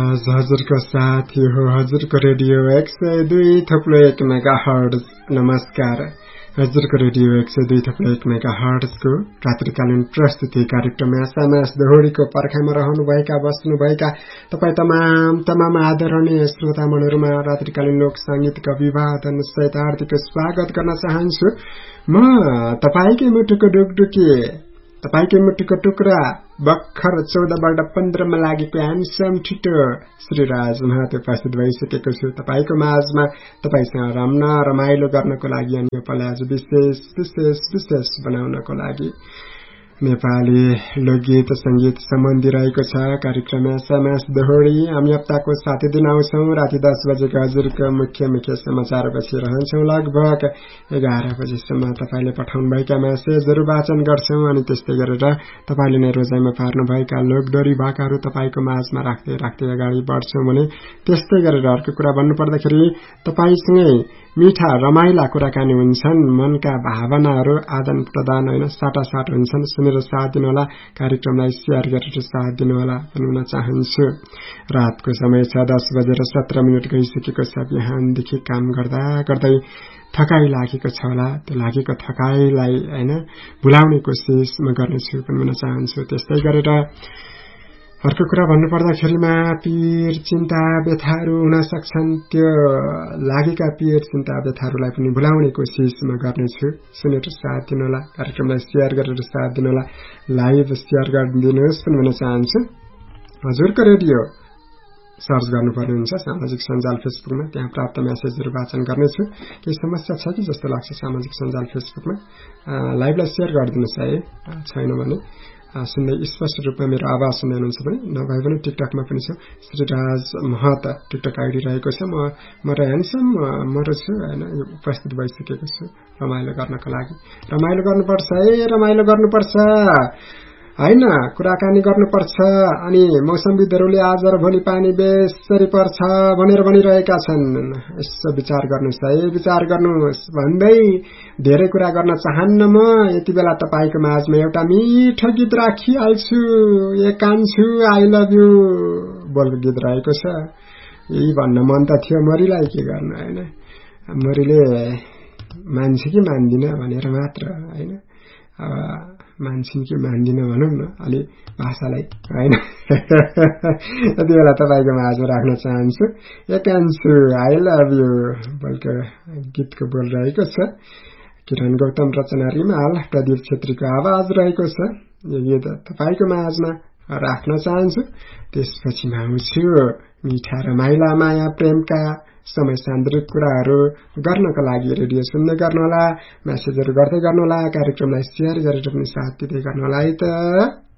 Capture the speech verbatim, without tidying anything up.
राज हजुरको साथी हो हजुरको रेडियो एक सय दुई थप्लो एक मेगा हर्ट्ज। नमस्कार, हजुरको रेडियो एक सय दुई थप्लो एक मेगा हर्ट्जको रात्रिकालीन प्रस्तुति कार्यक्रम एसएमएस दोहोरीको पर्खाइमा रहनुभएका बस्नुभएका तपाईँ तमाम तमाम आदरणीय श्रोतामणहरूमा रात्रिकालीन लोक संगीतको अभिवादन सहित हार्दिक स्वागत गर्न चाहन्छु। म तपाईकै मुटुको डुकडुकी, तपाईकै मुटुको टुक्रा भर्खर चौधबाट पन्ध्रमा लागेको ह्यान्डसम ठिटो श्रीराज महत उपस्थित भइसकेको छु तपाईको माझमा, तपाईसँग रम्न रमाइलो गर्नको लागि अनि यो पल आज विशेष विशेष विशेष बनाउनको लागि नेपाली लोकगीत संगीत सम्बन्धी रहेको छ कार्यक्रम एसएमएस दोहोरी। हामी हप्ताको सातै दिन आउँछौं। राति दस बजेको हजुरको मुख्य मुख्य समाचारपछि रहन्छौं। लगभग एघार बजेसम्म तपाईले पठाउनुभएका मेसेजहरू वाचन गर्छौं अनि त्यस्तै गरेर तपाईले नै रोजाइमा पार्नुभएका लोकदोरी भाकाहरू तपाईको माझमा राख्दै राख्दै अगाडि बढ्छौं भने त्यस्तै गरेर अर्को कुरा भन्नुपर्दाखेरि तपाईसँगै मीठा रमाइला कुराकानी हुन्छन्, मनका भावनाहरू आदान प्रदान होइन साटासाट हुन्छन्। सुनेर साथ दिनुहोला, कार्यक्रमलाई शेयर गरेर साथ दिनुहोला भन्न चाहन्छु। रातको समय छ दस बजेर सत्र मिनट गइसकेको छ। बिहानदेखि काम गर्दा गर्दै थकाइ लागेको छ होला, त्यो लागेको थकाइलाई होइन भुलाउने कोसिस म गर्नेछु भन्न चाहन्छु। त्यस्तै गरेर अर्को कुरा भन्नुपर्दाखेरिमा पीर चिन्ता व्यथाहरू हुन सक्छन्, त्यो लागेका पीर चिन्ता व्यथाहरूलाई पनि भुलाउने कोसिस म गर्नेछु। सुनेर साथ दिनुहोला, कार्यक्रमलाई शेयर गरेर साथ दिनुहोला, लाइभ शेयर गरिदिनुहोस् पनि भन्न चाहन्छु। हजुरको रेडियो सर्च गर्नुपर्ने हुन्छ सामाजिक सञ्जाल फेसबुकमा, त्यहाँ प्राप्त मेसेजहरू वाचन गर्नेछु। केही समस्या छ कि जस्तो लाग्छ सामाजिक सञ्जाल फेसबुकमा, लाइभलाई शेयर गरिदिनुहोस् है, छैन भने सुन्दै स्पष्ट रूपमा मेरो आवाज सुन्दै हुनुहुन्छ भने, नभए पनि टिकटकमा पनि छ श्रीराज महत टिकटक आइडी रहेको छ। म म र ह्यान्डसम म छु होइन उपस्थित भइसकेको छु रमाइलो गर्नको लागि। रमाइलो गर्नुपर्छ है, रमाइलो गर्नुपर्छ होइन, कुराकानी गर्नुपर्छ। अनि मौसमविदहरूले आज र भोलि पानी बेसरी पर्छ भनेर भनिरहेका छन्। यसो विचार गर्नुहोस् है, विचार गर्नुहोस् भन्दै धेरै कुरा गर्न चाहन्न म। यति बेला तपाईको माझमा एउटा मिठो गीत राखिहाल्छु, ए कान्छु आई लभ यू बोलको गीत रहेको छ। यही भन्न मन त थियो मरिलाई, के गर्नु होइन, मरिले मान्छे कि मान्दिन भनेर मात्र होइन, मान्छन् कि मान्दिन भनौँ न अलि भाषालाई होइन। यति बेला तपाईँको माझमा राख्न चाहन्छु ए कान्छु आई लभ यू बोलको गीतको बोल रहेको छ। किरण गौतम रचना रिमाल प्रदीप छेत्रीको आवाज रहेको छ। यो गीत तपाईँको माझमा राख्न चाहन्छु। त्यसपछि म आउँछु मिठा रमाइला माया प्रेमका समय सान्द्रिक कुराहरू गर्नको लागि रेडियो सुन्दै गर्नुहोला, मेसेजहरू गर्दै गर्नुहोला, कार्यक्रमलाई शेयर गरेर पनि साथ दिँदै गर्नुहोला है त।